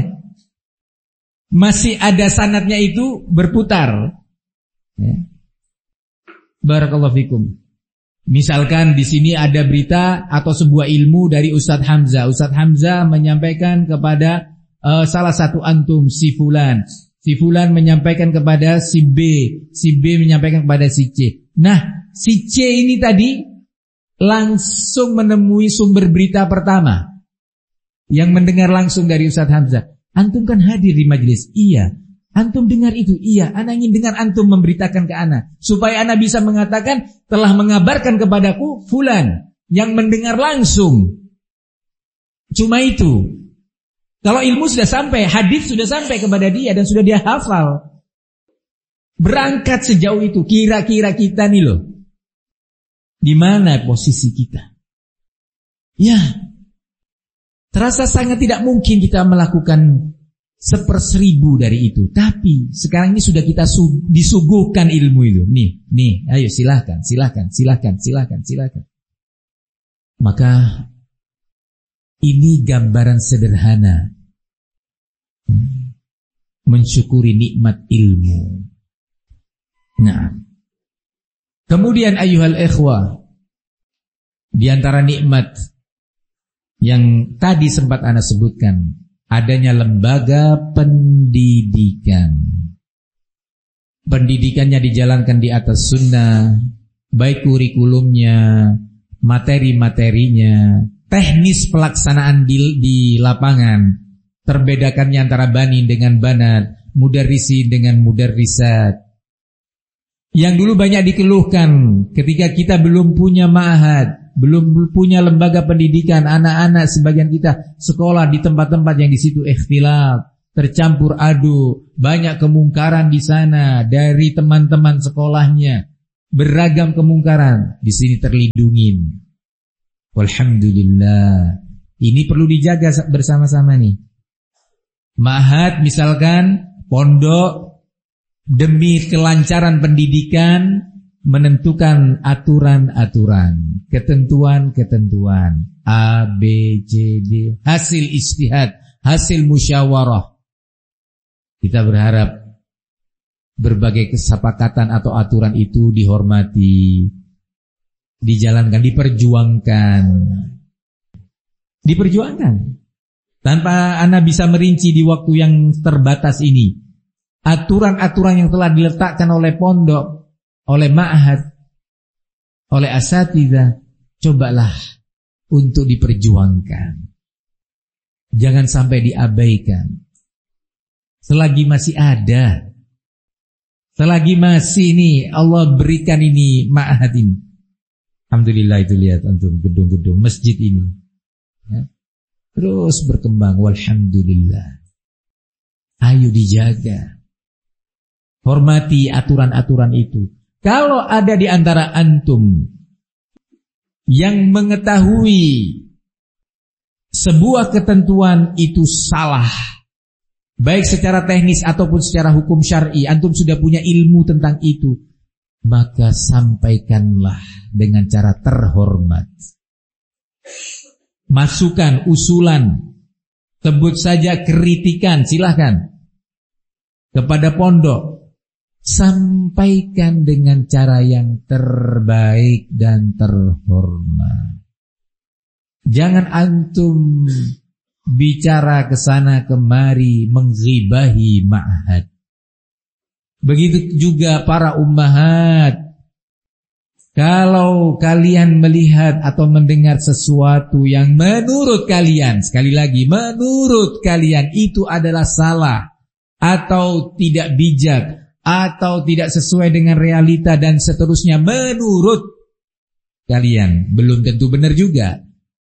Masih ada sanadnya itu berputar. Ya. Barakallahu fikum. Misalkan di sini ada berita atau sebuah ilmu dari Ustadz Hamzah. Ustadz Hamzah menyampaikan kepada salah satu antum, si fulan. Si fulan menyampaikan kepada si B menyampaikan kepada si C. Nah, si C ini tadi langsung menemui sumber berita pertama yang mendengar langsung dari Ustadz Hamzah. Antum kan hadir di majelis? Iya. Antum dengar itu? Iya. Ana ingin dengar antum memberitakan ke ana, supaya ana bisa mengatakan telah mengabarkan kepadaku fulan yang mendengar langsung. Cuma itu. Kalau ilmu sudah sampai, hadis sudah sampai kepada dia dan sudah dia hafal. Berangkat sejauh itu, kira-kira kita nih loh, di mana posisi kita? Ya, terasa sangat tidak mungkin kita melakukan 1/1000 dari itu. Tapi sekarang ini sudah kita disuguhkan ilmu itu. Nih, ayo silahkan. Maka ini gambaran sederhana mensyukuri nikmat ilmu. Nah, kemudian ayyuhal ikhwah, di antara nikmat yang tadi sempat ana sebutkan, adanya lembaga pendidikan. Pendidikannya dijalankan di atas sunnah, baik kurikulumnya, materi-materinya, teknis pelaksanaan di lapangan, terbedakannya antara bani dengan banat, mudarrisi dengan mudarrisat. Yang dulu banyak dikeluhkan ketika kita belum punya ma'had, belum punya lembaga pendidikan, anak-anak sebagian kita sekolah di tempat-tempat yang di situ ikhtilaf, tercampur aduk, banyak kemungkaran di sana dari teman-teman sekolahnya, beragam kemungkaran, di sini terlindungin. Walhamdulillah. Ini perlu dijaga bersama-sama nih. Ma'had misalkan, pondok, demi kelancaran pendidikan menentukan aturan-aturan, ketentuan-ketentuan A, B, C, D, hasil ijtihad, hasil musyawarah. Kita berharap berbagai kesepakatan atau aturan itu dihormati, dijalankan, diperjuangkan. Tanpa Anda bisa merinci di waktu yang terbatas ini, aturan-aturan yang telah diletakkan oleh pondok, oleh ma'had, oleh asatidzah, cobalah untuk diperjuangkan. Jangan sampai diabaikan. Selagi masih ada, selagi masih ini Allah berikan ini ma'had ini. Alhamdulillah, itu lihat antum gedung-gedung masjid ini, ya, terus berkembang. Walhamdulillah. Ayo dijaga, hormati aturan-aturan itu. Kalau ada di antara antum yang mengetahui sebuah ketentuan itu salah, baik secara teknis ataupun secara hukum syar'i, antum sudah punya ilmu tentang itu, maka sampaikanlah dengan cara terhormat. Masukan, usulan, sebut saja kritikan, silahkan kepada pondok. Sampaikan dengan cara yang terbaik dan terhormat. Jangan antum bicara ke sana kemari mengghibahi ma'had. Begitu juga para ummahat. Kalau kalian melihat atau mendengar sesuatu yang menurut kalian, sekali lagi, menurut kalian itu adalah salah atau tidak bijak atau tidak sesuai dengan realita dan seterusnya, menurut kalian belum tentu benar juga,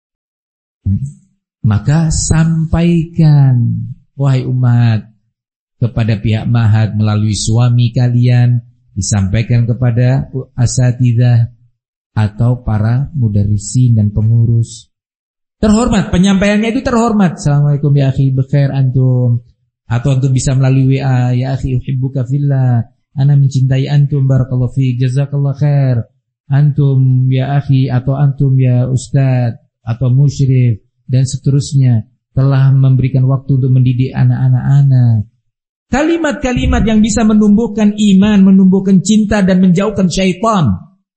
maka sampaikan, wahai umat, kepada pihak ma'had melalui suami kalian, disampaikan kepada asatidzah atau para mudarrisin dan pengurus. Terhormat, penyampaiannya itu terhormat. Assalamualaikum ya akhi, bekhair antum. Atau antum bisa melalui WA, ya akhi uhibbuka fillah, ana mencintai antum, barakallahu fiik, jazakallahu khair. Antum ya akhi, atau antum ya ustaz, atau musyrif, dan seterusnya, telah memberikan waktu untuk mendidik anak-anak ana. Kalimat-kalimat yang bisa menumbuhkan iman, menumbuhkan cinta dan menjauhkan syaitan.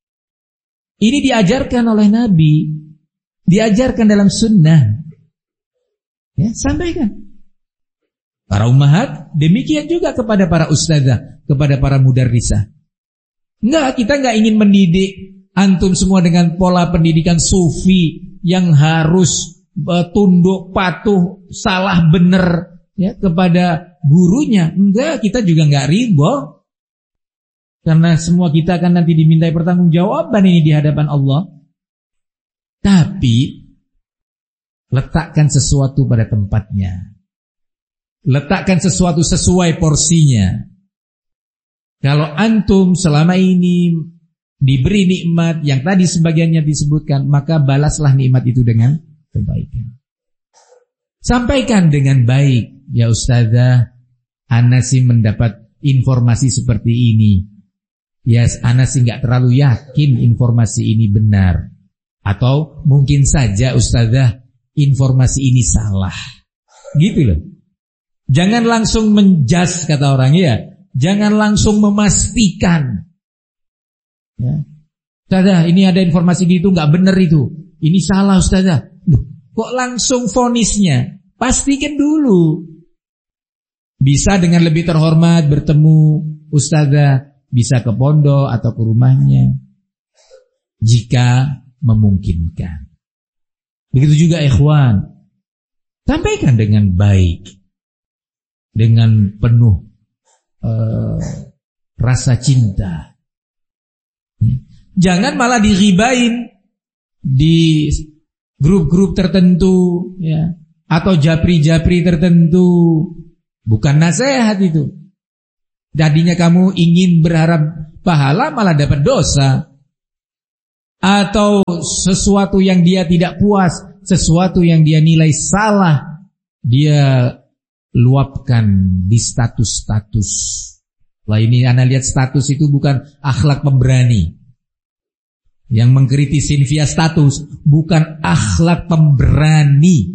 Ini diajarkan oleh Nabi, diajarkan dalam sunnah. Ya, sampaikan. Para ummahat, demikian juga kepada para ustazah, kepada para mudarrisah. Kita enggak ingin mendidik antum semua dengan pola pendidikan sufi yang harus tunduk patuh salah benar, ya, kepada gurunya. Enggak, kita juga enggak riba. Karena semua kita akan nanti dimintai pertanggungjawaban ini di hadapan Allah. Tapi letakkan sesuatu pada tempatnya. Letakkan sesuatu sesuai porsinya. Kalau antum selama ini diberi nikmat yang tadi sebagiannya disebutkan, maka balaslah nikmat itu dengan kebaikan. Sampaikan dengan baik, ya ustazah, ana sih mendapat informasi seperti ini. Ya, ana sih enggak terlalu yakin informasi ini benar. Atau mungkin saja ustazah, informasi ini salah. Gitu loh. Jangan langsung menjas, kata orang, ya. Jangan langsung memastikan. Ya. Ustazah, ini ada informasi gitu, enggak benar itu. Ini salah ustazah. Kok langsung vonisnya? Pastikan dulu. Bisa dengan lebih terhormat bertemu ustazah, bisa ke pondok atau ke rumahnya, jika memungkinkan. Begitu juga ikhwan. Sampaikan dengan baik, dengan penuh rasa cinta. Jangan malah dighibain. di grup-grup tertentu, ya, atau japri-japri tertentu. Bukan nasihat itu. Jadinya kamu ingin berharap pahala malah dapat dosa. Atau sesuatu yang dia tidak puas, sesuatu yang dia nilai salah, dia luapkan di status-status. Lah ini Anda lihat status itu bukan akhlak pemberani. Yang mengkritisin via status bukan akhlak pemberani.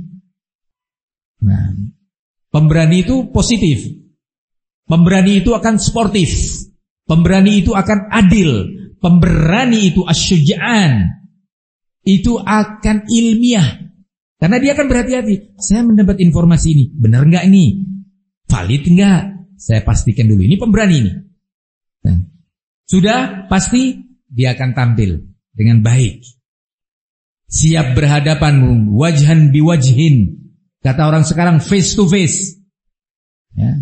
Nah, pemberani itu positif. Pemberani itu akan sportif. Pemberani itu akan adil. Pemberani itu asyuja'an. Itu akan ilmiah. Karena dia akan berhati-hati. Saya mendapat informasi ini, benar enggak ini? Valid enggak? Saya pastikan dulu. Ini pemberani ini. Nah, sudah pasti dia akan tampil dengan baik. Siap berhadapan wajhan biwajhin. Kata orang sekarang face to face. Ya.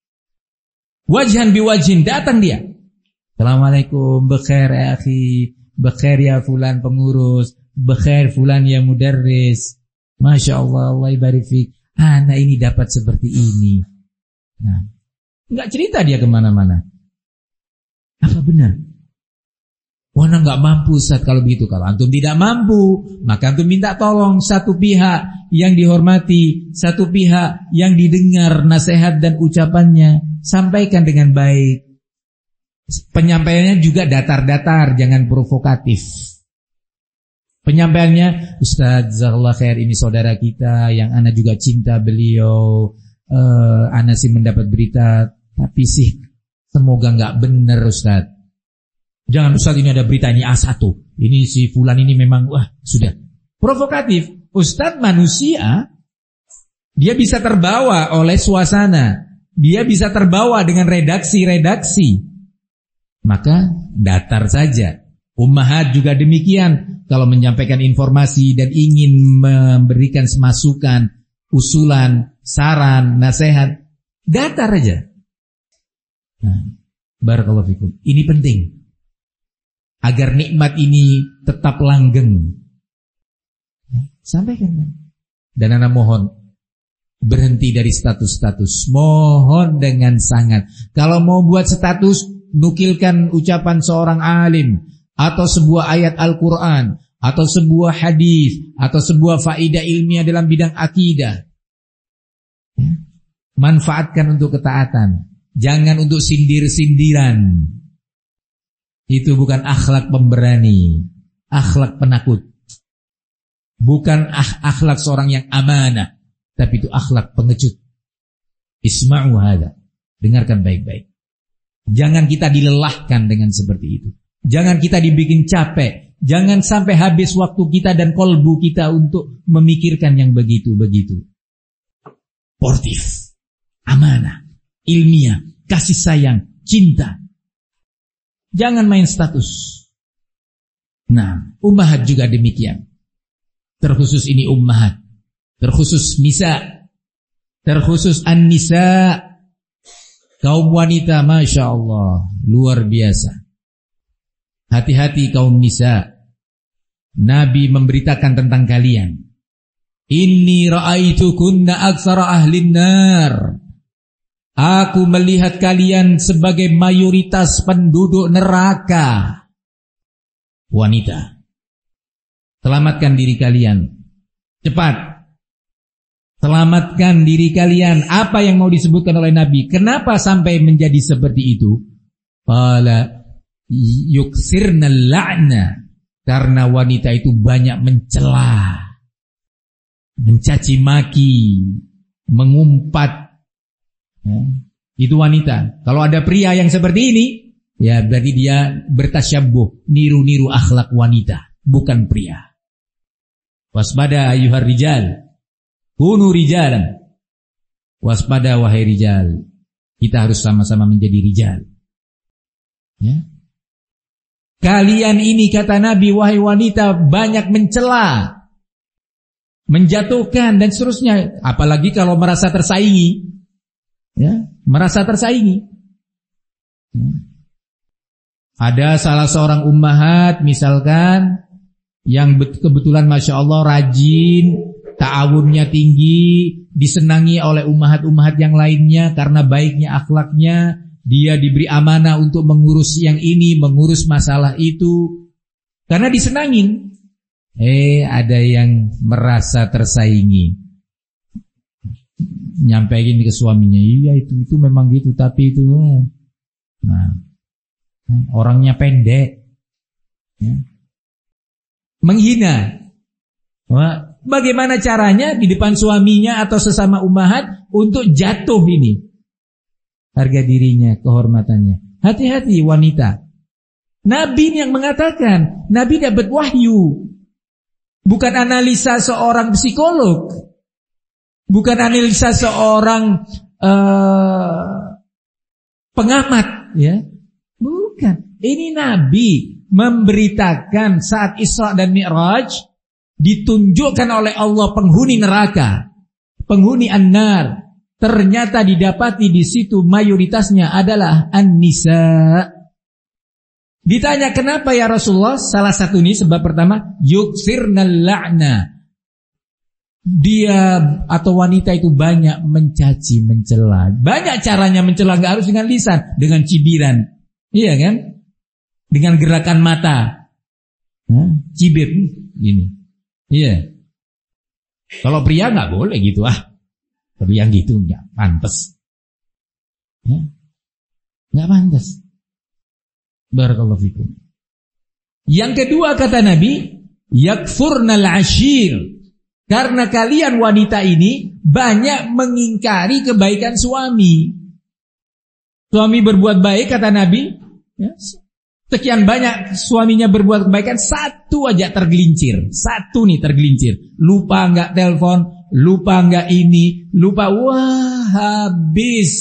Wajhan biwajhin, datang dia. Assalamualaikum, bekhair ya akhi, bekhair ya fulan pengurus, bekhair fulan ya mudarris. Masya Allah, Allah ibarik fik. Anak ini dapat seperti ini. Nah, enggak cerita dia kemana-mana. Apa benar? Wana enggak mampu Ustaz kalau begitu. Kalau antum tidak mampu, maka antum minta tolong satu pihak yang dihormati, satu pihak yang didengar nasihat dan ucapannya, sampaikan dengan baik. Penyampaiannya juga datar-datar, jangan provokatif. Penyampaiannya, Ustaz jazakallah khair, ini saudara kita yang ana juga cinta beliau. Ana sih mendapat berita, tapi sih semoga enggak benar Ustaz. Jangan Ustaz, ini ada berita ini A1. Ini si fulan ini memang sudah provokatif. Ustaz manusia, dia bisa terbawa oleh suasana, dia bisa terbawa dengan redaksi-redaksi. Maka datar saja. Ummahat juga demikian. Kalau menyampaikan informasi dan ingin memberikan masukan, usulan, saran, nasihat, datar aja. Nah, barakallahu fikum. Ini penting agar nikmat ini tetap langgeng. Sampaikan. Dan anak mohon berhenti dari status-status. Mohon dengan sangat. Kalau mau buat status, nukilkan ucapan seorang alim, atau sebuah ayat Al-Quran, atau sebuah hadis, atau sebuah faidah ilmiah dalam bidang akidah. Manfaatkan untuk ketaatan. Jangan untuk sindir-sindiran. Itu bukan akhlak pemberani, akhlak penakut. Bukan akhlak seorang yang amanah, tapi itu akhlak pengecut. Isma'u hadza. Dengarkan baik-baik. Jangan kita dilelahkan dengan seperti itu. Jangan kita dibikin capek. Jangan sampai habis waktu kita dan kolbu kita untuk memikirkan yang begitu-begitu. Sportif, amanah, ilmiah, kasih sayang, cinta. Jangan main status. Nah, ummahat juga demikian. Terkhusus ini ummahat. Terkhusus nisa. Terkhusus an-nisa. Kaum wanita, Masya Allah, luar biasa. Hati-hati kaum nisa. Nabi memberitakan tentang kalian. Inni ra'aitukunna aktsara ahlin nar. Aku melihat kalian sebagai mayoritas penduduk neraka. Wanita, selamatkan diri kalian. Cepat. Selamatkan diri kalian. Apa yang mau disebutkan oleh Nabi? Kenapa sampai menjadi seperti itu? Qala yuksirna la'na. Karena wanita itu banyak mencela, mencaci maki, mengumpat. Itu wanita. Kalau ada pria yang seperti ini, ya berarti dia bertasyabbuh, niru-niru akhlak wanita, bukan pria. Waspada ayyuhar rijal. Kunu rijalan. Waspada wahai rijal. Kita harus sama-sama menjadi rijal. Ya. Kalian ini kata Nabi, wahai wanita, banyak mencela, menjatuhkan dan seterusnya. Apalagi kalau merasa tersaingi. Ya, merasa tersaingi. Ya. Ada salah seorang ummahat misalkan yang kebetulan Masya Allah rajin, ta'awunnya tinggi, disenangi oleh ummahat-ummahat yang lainnya karena baiknya akhlaknya, dia diberi amanah untuk mengurus yang ini, mengurus masalah itu, karena disenangin. Ada yang merasa tersaingi, nyampein ke suaminya, iya itu memang gitu, tapi itu orangnya pendek, ya. Menghina. Bagaimana caranya di depan suaminya atau sesama ummahat untuk jatuh ini harga dirinya, kehormatannya. Hati-hati wanita. Nabi yang mengatakan, Nabi dapat wahyu, bukan analisa seorang psikolog, bukan analisa seorang pengamat, ya. Bukan. Ini Nabi memberitakan saat Isra dan Mi'raj ditunjukkan oleh Allah penghuni neraka, penghuni an-nar. Ternyata didapati di situ mayoritasnya adalah an-nisa. Ditanya kenapa ya Rasulullah? Salah satu ini sebab pertama, yuksirnal la'na. Dia atau wanita itu banyak mencaci, mencela. Banyak caranya mencela, enggak harus dengan lisan, dengan cibiran. Iya kan? Dengan gerakan mata. Cibir gini. Iya. Kalau pria enggak boleh gitu Tapi yang gitu enggak pantas. Ya. Enggak pantas. Barakallahu fikum. Yang kedua kata Nabi, yakfurnal ashir. Karena kalian wanita ini banyak mengingkari kebaikan suami. Suami berbuat baik kata Nabi, ya, sekian banyak suaminya berbuat kebaikan, satu aja tergelincir. Satu nih tergelincir. Lupa enggak telepon, lupa enggak ini, lupa, wah habis.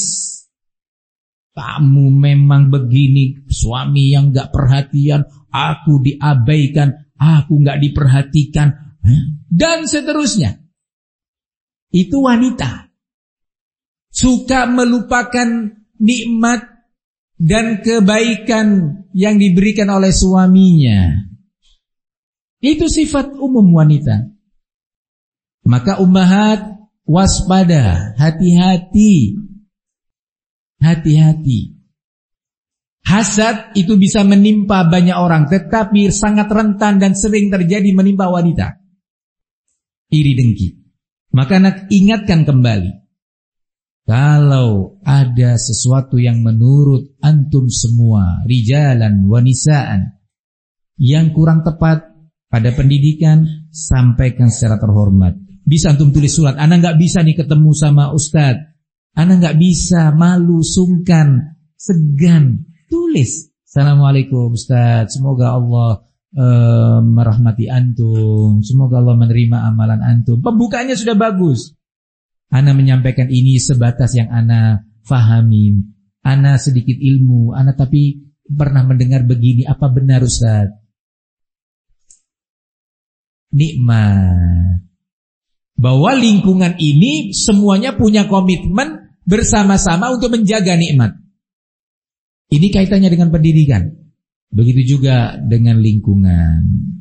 Kamu memang begini, suami yang enggak perhatian, aku diabaikan, aku enggak diperhatikan, dan seterusnya. Itu wanita suka melupakan nikmat dan kebaikan yang diberikan oleh suaminya. Itu sifat umum wanita. Maka ummahat waspada, hati-hati. Hati-hati. Hasad itu bisa menimpa banyak orang, tetapi sangat rentan dan sering terjadi menimpa wanita. Iri dengki. Maka nak ingatkan kembali, kalau ada sesuatu yang menurut antum semua, rijalan wa nisaan, yang kurang tepat pada pendidikan, sampaikan secara terhormat. Bisa antum tulis surat, ana nggak bisa nih ketemu sama ustadz, ana nggak bisa, malu, sungkan, segan, tulis. Assalamualaikum ustadz, semoga Allah merahmati antum, semoga Allah menerima amalan antum. Pembukaannya sudah bagus. Ana menyampaikan ini sebatas yang ana fahamin. Ana sedikit ilmu, ana tapi pernah mendengar begini, apa benar Ustaz? Nikmat. Bahwa lingkungan ini semuanya punya komitmen bersama-sama untuk menjaga nikmat. Ini kaitannya dengan pendidikan. Begitu juga dengan lingkungan.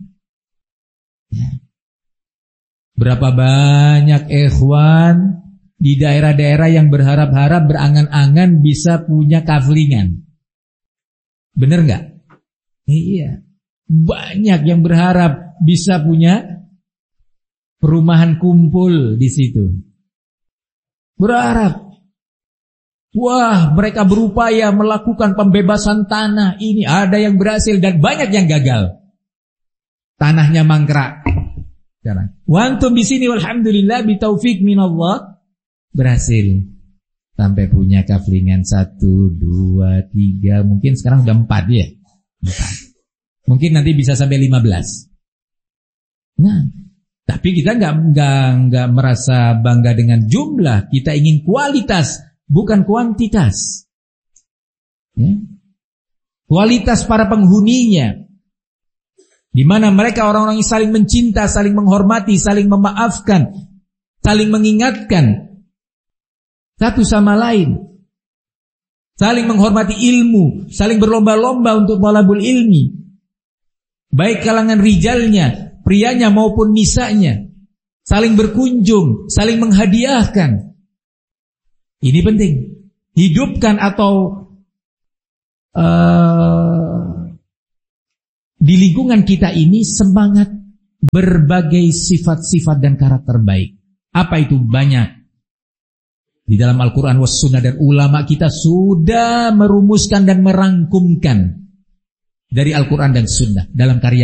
Berapa banyak ikhwan di daerah-daerah yang berharap-harap, berangan-angan bisa punya kaflingan. Bener gak? Iya. Banyak yang berharap bisa punya perumahan kumpul di situ. Berharap. Wah, mereka berupaya melakukan pembebasan tanah. Ini ada yang berhasil dan banyak yang gagal. Tanahnya mangkrak. Wantum di sini walhamdulillah bitaufik minallah berhasil. Sampai punya kaflingan 1, 2, 3, mungkin sekarang udah 4 ya. 4. Mungkin nanti bisa sampai 15. Nah, tapi kita enggak merasa bangga dengan jumlah. Kita ingin kualitas, bukan kuantitas. Ya. Kualitas para penghuninya, di mana mereka orang-orang yang saling mencinta, saling menghormati, saling memaafkan, saling mengingatkan satu sama lain, saling menghormati ilmu, saling berlomba-lomba untuk talabul ilmi, baik kalangan rijalnya prianya maupun nisanya, saling berkunjung, saling menghadiahkan. Ini penting. Hidupkan atau di lingkungan kita ini semangat berbagai sifat-sifat dan karakter baik. Apa itu? Banyak. Di dalam Al-Quran was Sunnah, dan ulama kita sudah merumuskan dan merangkumkan dari Al-Quran dan Sunnah dalam karya